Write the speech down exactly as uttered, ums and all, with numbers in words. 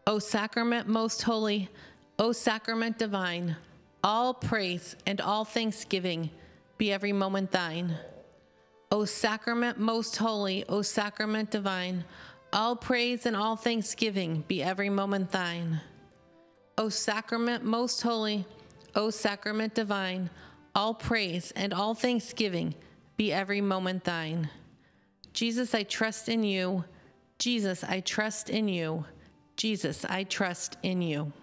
O sacrament most holy, O sacrament divine, all praise and all thanksgiving be every moment thine. O sacrament most holy, O sacrament divine, all praise and all thanksgiving be every moment thine. O sacrament most holy, O sacrament divine, all praise and all thanksgiving be every moment thine. Jesus, I trust in you. Jesus, I trust in you. Jesus, I trust in you.